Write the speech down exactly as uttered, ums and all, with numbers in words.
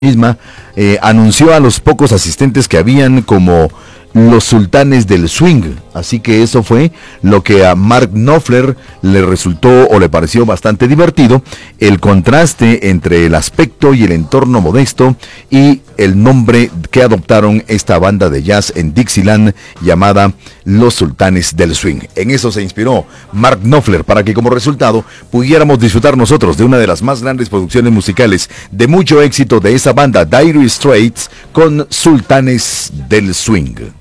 misma eh, anunció a los pocos asistentes que habían como los sultanes del swing. Así que eso fue lo que a Mark Knopfler le resultó o le pareció bastante divertido, el contraste entre el aspecto y el entorno modesto y el nombre que adoptaron esta banda de jazz en Dixieland llamada Los Sultanes del Swing. En eso se inspiró Mark Knopfler para que como resultado pudiéramos disfrutar nosotros de una de las más grandes producciones musicales de mucho éxito de esa banda, Dire Straits, con Sultanes del Swing.